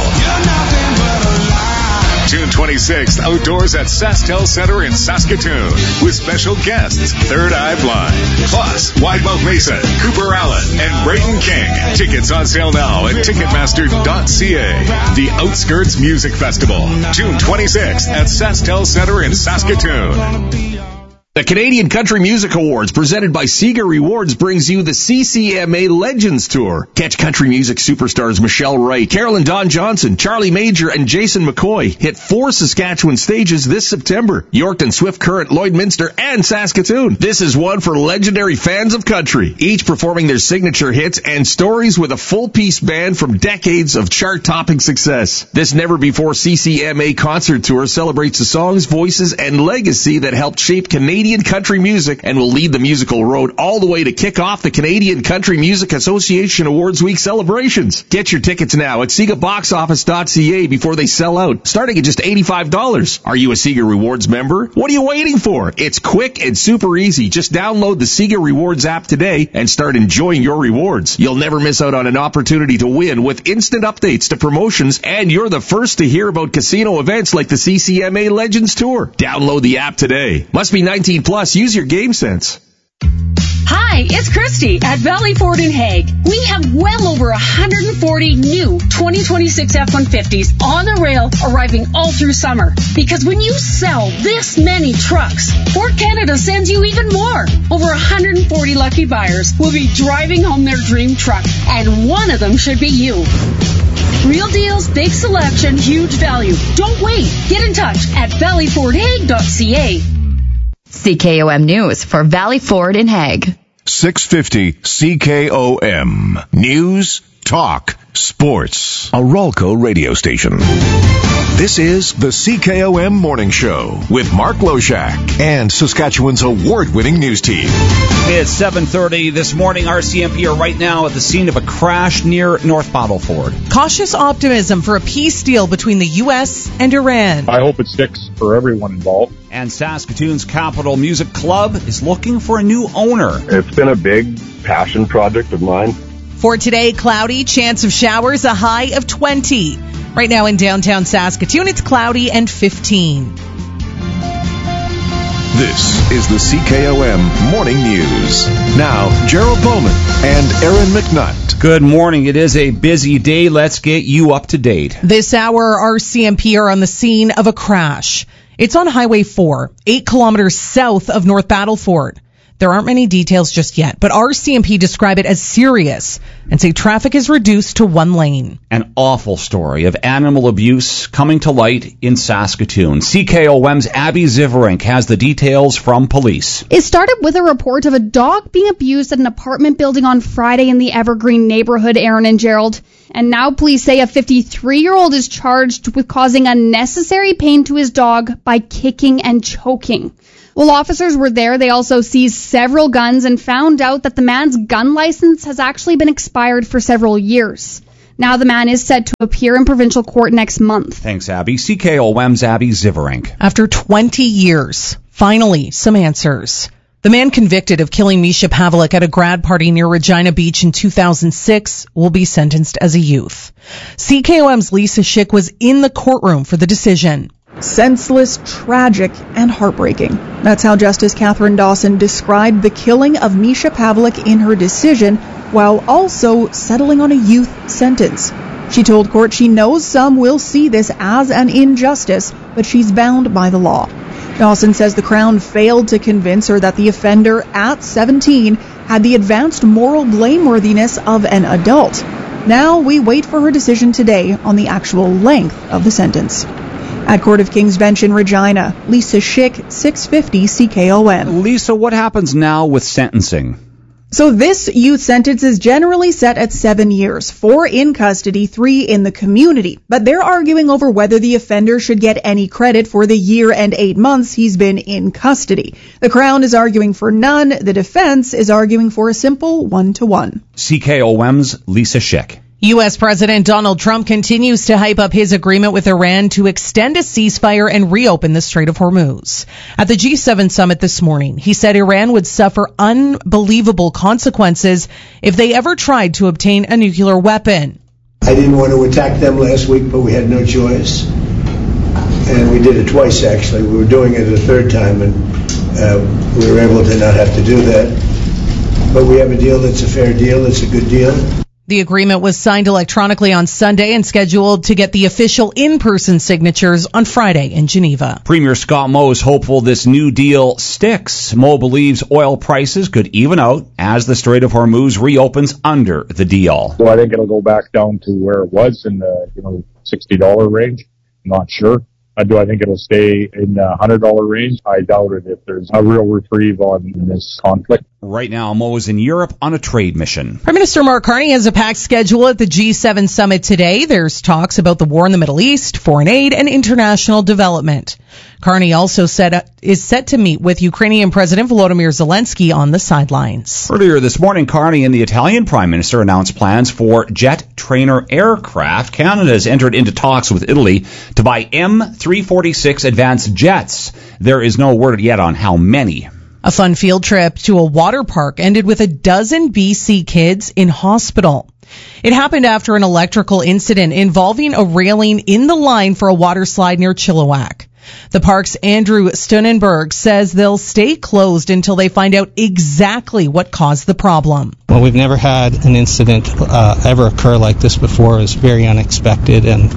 June 26th, outdoors at SaskTel Center in Saskatoon with special guests Third Eye Blind, plus Widemouth Mason, Cooper Allen, and Braden King. Tickets on sale now at Ticketmaster.ca. The Outskirts Music Festival, June 26th at SaskTel Center in Saskatoon. The Canadian Country Music Awards, presented by Seeger Rewards, brings you the CCMA Legends Tour. Catch country music superstars Michelle Wright, Carolyn Dawn Johnson, Charlie Major, and Jason McCoy hit 4 Saskatchewan stages this September: Yorkton, Swift Current, Lloydminster, and Saskatoon. This is one for legendary fans of country, each performing their signature hits and stories with a full-piece band from decades of chart-topping success. This never-before CCMA concert tour celebrates the songs, voices, and legacy that helped shape Canadian country music and will lead the musical road all the way to kick off the Canadian Country Music Association Awards Week celebrations. Get your tickets now at SegaBoxOffice.ca before they sell out, starting at just $85. Are you a Seeger Rewards member? What are you waiting for? It's quick and super easy. Just download the Seeger Rewards app today and start enjoying your rewards. You'll never miss out on an opportunity to win with instant updates to promotions, and you're the first to hear about casino events like the CCMA Legends Tour. Download the app today. Must be 19 plus. Use your game sense. Hi, it's Christy at Valley Ford in Hague. We have well over 140 new 2026 F-150s on the rail arriving all through summer. Because when you sell this many trucks, Ford Canada sends you even more. Over 140 lucky buyers will be driving home their dream truck, and one of them should be you. Real deals, big selection, huge value. Don't wait. Get in touch at valleyfordhague.ca. CKOM News for Valley Ford in Hague. 650 CKOM. News, talk, sports. A Ralco radio station. This is the CKOM Morning Show with Mark Loshak and Saskatchewan's award-winning news team. It's 7:30 this morning. RCMP are right now at the scene of a crash near North Battleford. Cautious optimism for a peace deal between the U.S. and Iran. I hope it sticks for everyone involved. And Saskatoon's Capital Music Club is looking for a new owner. It's been a big passion project of mine. For today, cloudy, chance of showers, a high of 20. Right now in downtown Saskatoon, it's cloudy and 15. This is the CKOM Morning News. Now, Gerald Bowman and Aaron McNutt. Good morning. It is a busy day. Let's get you up to date. This hour, RCMP are on the scene of a crash. It's on Highway 4, 8 kilometers south of North Battleford. There aren't many details just yet, but RCMP describe it as serious and say traffic is reduced to one lane. An awful story of animal abuse coming to light in Saskatoon. CKOM's Abby Ziverink has the details from police. It started with a report of a dog being abused at an apartment building on Friday in the Evergreen neighborhood, Aaron and Gerald. And now police say a 53-year-old is charged with causing unnecessary pain to his dog by kicking and choking. While officers were there, they also seized several guns and found out that the man's gun license has actually been expired for several years. Now the man is set to appear in provincial court next month. Thanks, Abby. CKOM's Abby Ziverink. After 20 years, finally, some answers. The man convicted of killing Misha Pavlik at a grad party near Regina Beach in 2006 will be sentenced as a youth. CKOM's Lisa Schick was in the courtroom for the decision. Senseless, tragic, and heartbreaking. That's how Justice Catherine Dawson described the killing of Misha Pavlik in her decision, while also settling on a youth sentence. She told court she knows some will see this as an injustice, but she's bound by the law. Dawson says the Crown failed to convince her that the offender at 17 had the advanced moral blameworthiness of an adult. Now we wait for her decision today on the actual length of the sentence. At Court of King's Bench in Regina, Lisa Schick, 650 CKOM. Lisa, what happens now with sentencing? So this youth sentence is generally set at 7 years, 4 in custody, 3 in the community. But they're arguing over whether the offender should get any credit for the year and 8 months he's been in custody. The Crown is arguing for none. The defense is arguing for a simple 1-to-1. CKOM's Lisa Schick. U.S. President Donald Trump continues to hype up his agreement with Iran to extend a ceasefire and reopen the Strait of Hormuz. At the G7 summit this morning, he said Iran would suffer unbelievable consequences if they ever tried to obtain a nuclear weapon. I didn't want to attack them last week, but we had no choice. And we did it twice, actually. We were doing it a third time, and we were able to not have to do that. But we have a deal that's a fair deal. It's a good deal. The agreement was signed electronically on Sunday and scheduled to get the official in-person signatures on Friday in Geneva. Premier Scott Moe is hopeful this new deal sticks. Moe believes oil prices could even out as the Strait of Hormuz reopens under the deal. So I think it'll go back down to where it was in the $60 range. I'm not sure. Do I think it'll stay in the $100 range? I doubt it if there's a real reprieve on this conflict. Right now, Mo is in Europe on a trade mission. Prime Minister Mark Carney has a packed schedule at the G7 summit today. There's talks about the war in the Middle East, foreign aid, and international development. Carney also is set to meet with Ukrainian President Volodymyr Zelensky on the sidelines. Earlier this morning, Carney and the Italian Prime Minister announced plans for jet trainer aircraft. Canada has entered into talks with Italy to buy M346 advanced jets. There is no word yet on how many. A fun field trip to a water park ended with a dozen BC kids in hospital. It happened after an electrical incident involving a railing in the line for a water slide near Chilliwack. The park's Andrew Stunenberg says they'll stay closed until they find out exactly what caused the problem. Well, we've never had an incident ever occur like this before. It was very unexpected, and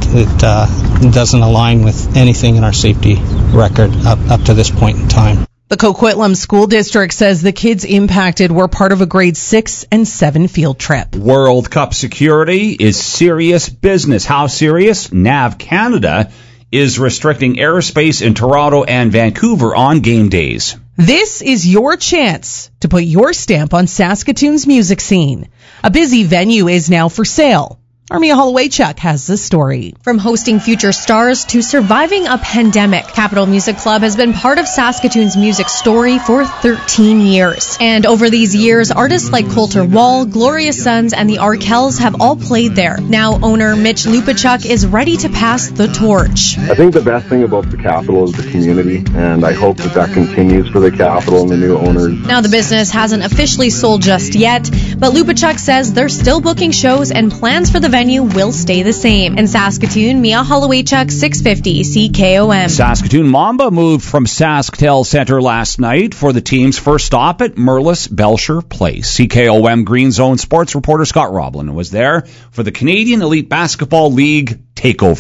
it doesn't align with anything in our safety record up to this point in time. The Coquitlam School District says the kids impacted were part of a grade 6 and 7 field trip. World Cup security is serious business. How serious? NAV Canada is restricting airspace in Toronto and Vancouver on game days. This is your chance to put your stamp on Saskatoon's music scene. A busy venue is now for sale. Armia Holowaychuk has the story. From hosting future stars to surviving a pandemic, Capital Music Club has been part of Saskatoon's music story for 13 years. And over these years, artists like Coulter Wall, Gloria Sons, and the Arkells have all played there. Now owner Mitch Lupachuk is ready to pass the torch. I think the best thing about the Capital is the community, and I hope that continues for the Capital and the new owners. Now the business hasn't officially sold just yet, but Lupachuk says they're still booking shows and plans for the venue will stay the same. In Saskatoon, Mia Holowaychuk, 650 CKOM. Saskatoon Mamba moved from SaskTel Centre last night for the team's first stop at Merlis Belcher Place. CKOM Green Zone sports reporter Scott Roblin was there for the Canadian Elite Basketball League takeover.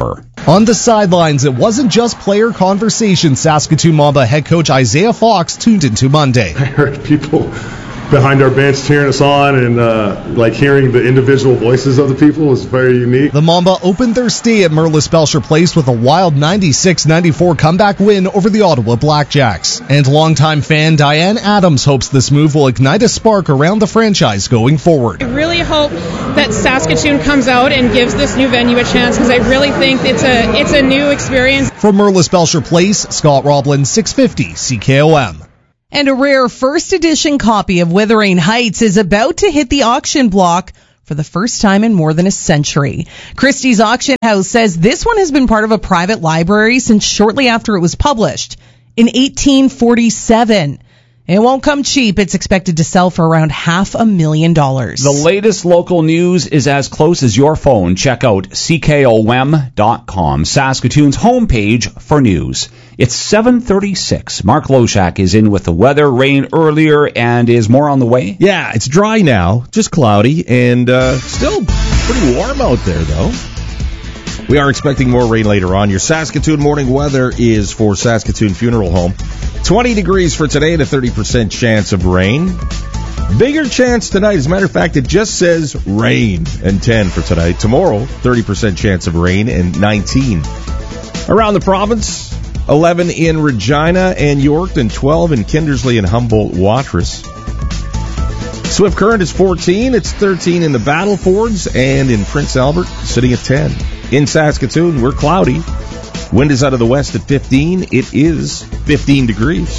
On the sidelines, it wasn't just player conversation. Saskatoon Mamba head coach Isaiah Fox tuned into Monday. I heard people behind our bench cheering us on, and hearing the individual voices of the people was very unique. The Mamba opened their stay at Merlis Belcher Place with a wild 96-94 comeback win over the Ottawa Blackjacks. And longtime fan Diane Adams hopes this move will ignite a spark around the franchise going forward. I really hope that Saskatoon comes out and gives this new venue a chance, because I really think it's a new experience. From Merlis Belcher Place, Scott Roblin, 650 CKOM. And a rare first edition copy of Withering Heights is about to hit the auction block for the first time in more than a century. Christie's Auction House says this one has been part of a private library since shortly after it was published in 1847. It won't come cheap. It's expected to sell for around $500,000. The latest local news is as close as your phone. Check out CKOM.com, Saskatoon's homepage for news. It's 7:36. Mark Loshak is in with the weather. Rain earlier, and is more on the way? Yeah, it's dry now, just cloudy, and still pretty warm out there, though. We are expecting more rain later on. Your Saskatoon morning weather is for Saskatoon Funeral Home. 20 degrees for today and a 30% chance of rain. Bigger chance tonight. As a matter of fact, it just says rain and 10 for tonight. Tomorrow, 30% chance of rain and 19. Around the province, 11 in Regina and Yorkton, 12 in Kindersley and Humboldt-Watrous. Swift Current is 14. It's 13 in the Battlefords and in Prince Albert, sitting at 10. In Saskatoon, we're cloudy. Wind is out of the west at 15. It is 15 degrees.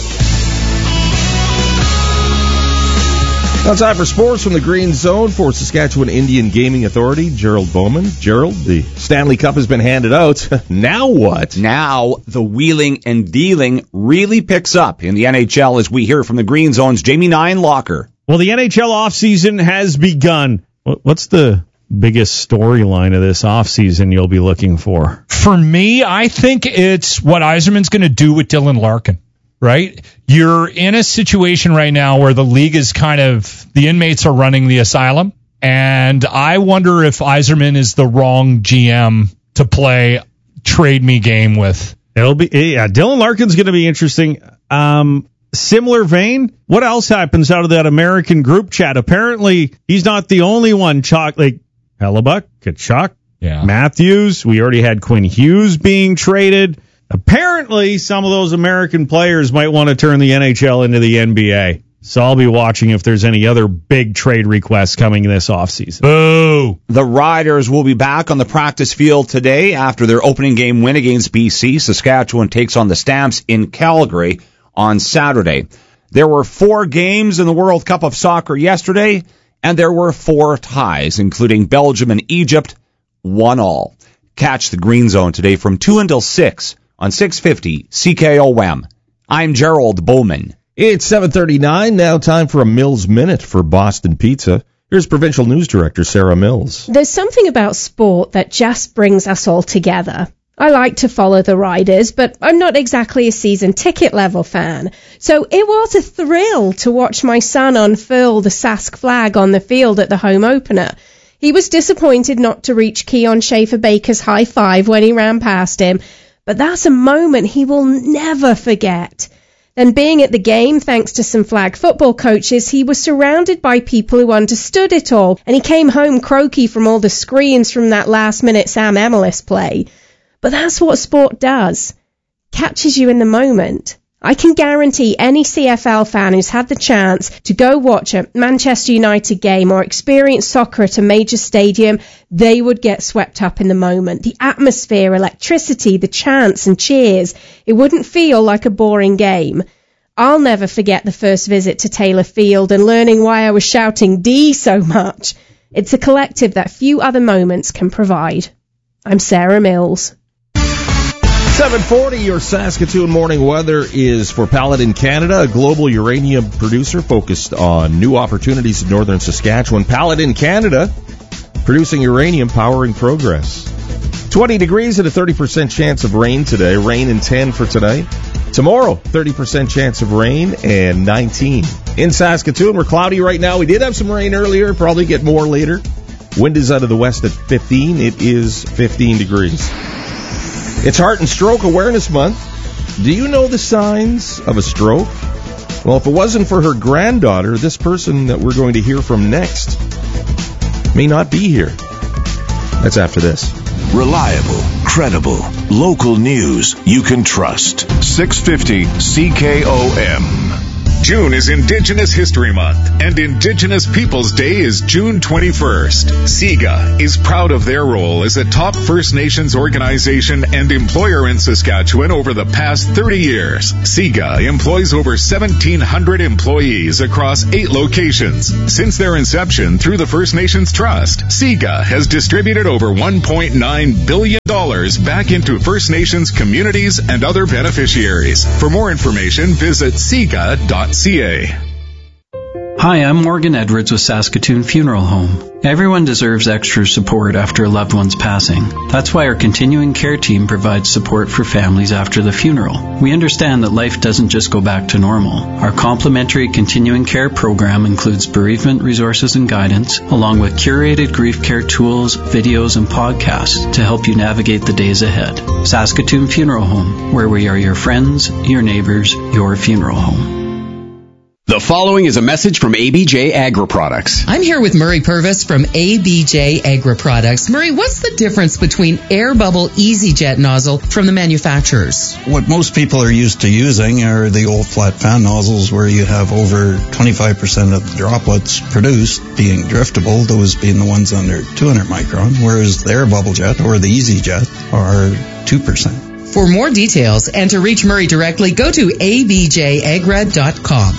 Now time for sports from the Green Zone for Saskatchewan Indian Gaming Authority. Gerald Bowman. Gerald, the Stanley Cup has been handed out. Now what? Now the wheeling and dealing really picks up in the NHL as we hear from the Green Zone's Jamie Ninelocker. Well, the NHL offseason has begun. What's the biggest storyline of this offseason you'll be looking for? For me, I think it's what Yzerman's going to do with Dylan Larkin, right? You're in a situation right now where the league is the inmates are running the asylum, and I wonder if Yzerman is the wrong GM to play trade me game with. Dylan Larkin's going to be interesting. Similar vein, what else happens out of that American group chat? Apparently, he's not the only one. Hellebuck, Tkachuk, Matthews. We already had Quinn Hughes being traded. Apparently, some of those American players might want to turn the NHL into the NBA. So I'll be watching if there's any other big trade requests coming this offseason. Boo! The Riders will be back on the practice field today after their opening game win against BC. Saskatchewan takes on the Stamps in Calgary on Saturday. There were 4 games in the World Cup of Soccer yesterday, and there were 4 ties, including Belgium and Egypt, 1-1. Catch the Green Zone today from 2 until 6 on 650 CKOM. I'm Gerald Bowman. It's 7:39, now time for a Mills Minute for Boston Pizza. Here's Provincial News Director Sarah Mills. There's something about sport that just brings us all together. I like to follow the Riders, but I'm not exactly a season ticket level fan. So it was a thrill to watch my son unfurl the Sask flag on the field at the home opener. He was disappointed not to reach Keon Schaefer-Baker's high five when he ran past him, but that's a moment he will never forget. Then being at the game, thanks to some flag football coaches, he was surrounded by people who understood it all, and he came home croaky from all the screens from that last-minute Sam Emilus play. But that's what sport does. Captures you in the moment. I can guarantee any CFL fan who's had the chance to go watch a Manchester United game or experience soccer at a major stadium, they would get swept up in the moment. The atmosphere, electricity, the chants and cheers. It wouldn't feel like a boring game. I'll never forget the first visit to Taylor Field and learning why I was shouting D so much. It's a collective that few other moments can provide. I'm Sarah Mills. 7:40, your Saskatoon morning weather is for Paladin Canada, a global uranium producer focused on new opportunities in northern Saskatchewan. Paladin Canada, producing uranium, powering progress. 20 degrees and a 30% chance of rain today. Rain and 10 for today. Tomorrow, 30% chance of rain and 19. In Saskatoon, we're cloudy right now. We did have some rain earlier, probably get more later. Wind is out of the west at 15. It is 15 degrees. It's Heart and Stroke Awareness Month. Do you know the signs of a stroke? Well, if it wasn't for her granddaughter, this person that we're going to hear from next may not be here. That's after this. Reliable, credible, local news you can trust. 650 CKOM. June is Indigenous History Month, and Indigenous Peoples Day is June 21st. SIGA is proud of their role as a top First Nations organization and employer in Saskatchewan over the past 30 years. SIGA employs over 1,700 employees across 8 locations. Since their inception through the First Nations Trust, SIGA has distributed over $1.9 billion back into First Nations communities and other beneficiaries. For more information, visit SIGA.ca. Hi, I'm Morgan Edwards with Saskatoon Funeral Home. Everyone deserves extra support after a loved one's passing. That's why our continuing care team provides support for families after the funeral. We understand that life doesn't just go back to normal. Our complimentary continuing care program includes bereavement resources and guidance, along with curated grief care tools, videos, and podcasts to help you navigate the days ahead. Saskatoon Funeral Home, where we are your friends, your neighbors, your funeral home. The following is a message from ABJ Agri Products. I'm here with Murray Purvis from ABJ Agri Products. Murray, what's the difference between Air Bubble EasyJet nozzle from the manufacturers? What most people are used to using are the old flat fan nozzles where you have over 25% of the droplets produced being driftable, those being the ones under 200 micron, whereas the Air Bubble Jet or the EasyJet are 2%. For more details and to reach Murray directly, go to abjagra.com.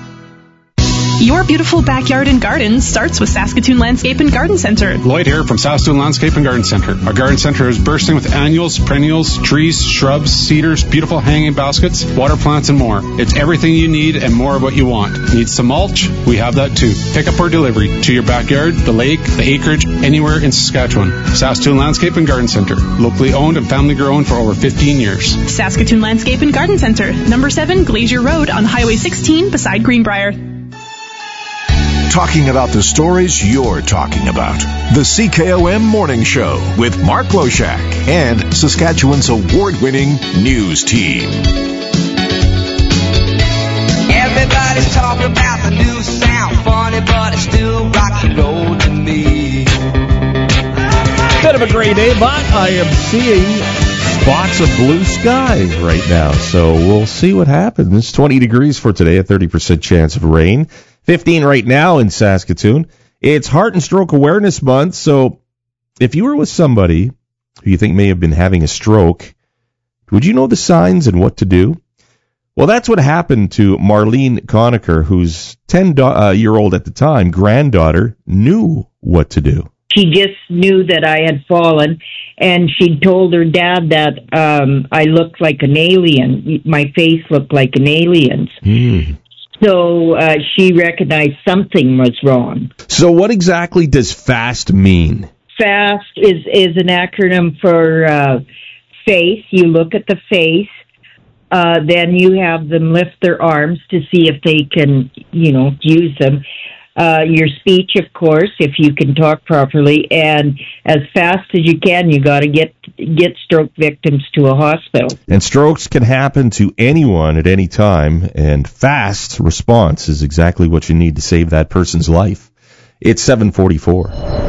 Your beautiful backyard and garden starts with Saskatoon Landscape and Garden Center. Lloyd here from Saskatoon Landscape and Garden Center. Our garden center is bursting with annuals, perennials, trees, shrubs, cedars, beautiful hanging baskets, water plants, and more. It's everything you need and more of what you want. Need some mulch? We have that too. Pick up or delivery to your backyard, the lake, the acreage, anywhere in Saskatchewan. Saskatoon Landscape and Garden Center. Locally owned and family grown for over 15 years. Saskatoon Landscape and Garden Center. Number 7 Glacier Road on Highway 16 beside Greenbrier. Talking about the stories you're talking about. The CKOM Morning Show with Mark Loshak and Saskatchewan's award-winning news team. Everybody's talking about the new sound. Funny, but it's still rock and roll to me. Bit of a gray day, but I am seeing spots of blue skies right now. So we'll see what happens. 20 degrees for today, a 30% chance of rain. 15 right now in Saskatoon. It's Heart and Stroke Awareness Month, so if you were with somebody who you think may have been having a stroke, would you know the signs and what to do? Well, that's what happened to Marlene Conacher, whose 10-year-old at the time granddaughter knew what to do. She just knew that I had fallen, and she told her dad that I looked like an alien. My face looked like an alien's. So she recognized something was wrong. So what exactly does FAST mean? FAST is an acronym for face. You look at the face. Then you have them lift their arms to see if they can, use them. Your speech, of course, if you can talk properly, and as fast as you can, you got to get stroke victims to a hospital. And strokes can happen to anyone at any time, and fast response is exactly what you need to save that person's life. It's 7:44.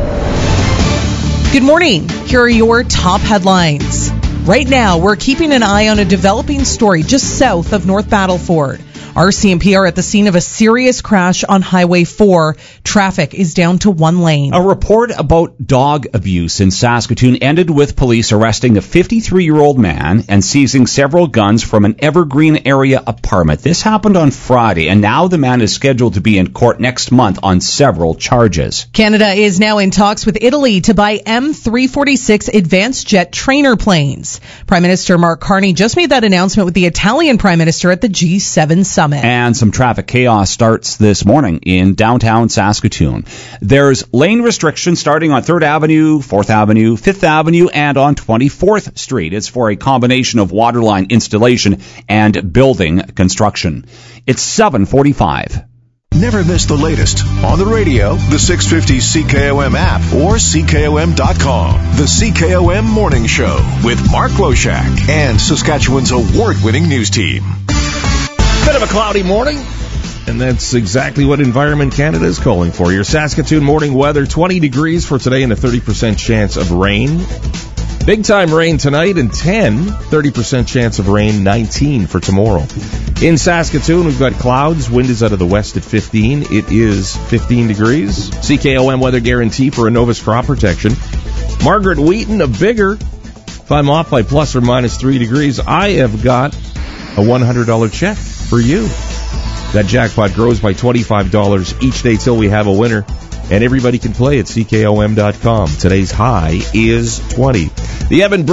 Good morning. Here are your top headlines. Right now, we're keeping an eye on a developing story just south of North Battleford. RCMP are at the scene of a serious crash on Highway 4. Traffic is down to one lane. A report about dog abuse in Saskatoon ended with police arresting a 53-year-old man and seizing several guns from an Evergreen area apartment. This happened on Friday, and now the man is scheduled to be in court next month on several charges. Canada is now in talks with Italy to buy M346 advanced jet trainer planes. Prime Minister Mark Carney just made that announcement with the Italian Prime Minister at the G7 summit. And some traffic chaos starts this morning in downtown Saskatoon. There's lane restrictions starting on 3rd Avenue, 4th Avenue, 5th Avenue, and on 24th Street. It's for a combination of waterline installation and building construction. It's 7:45. Never miss the latest on the radio, the 650 CKOM app, or CKOM.com. The CKOM Morning Show with Mark Loshak and Saskatchewan's award-winning news team. Bit of a cloudy morning, and that's exactly what Environment Canada is calling for. Your Saskatoon morning weather, 20 degrees for today and a 30% chance of rain. Big time rain tonight and 30% chance of rain, 19 for tomorrow. In Saskatoon, we've got clouds. Wind is out of the west at 15. It is 15 degrees. CKOM weather guarantee for Innovus crop protection. Margaret Wheaton of Bigger. If I'm off by plus or minus 3 degrees, I have got a $100 check for you. That jackpot grows by $25 each day till we have a winner. And everybody can play at CKOM.com. Today's high is 20. The Evan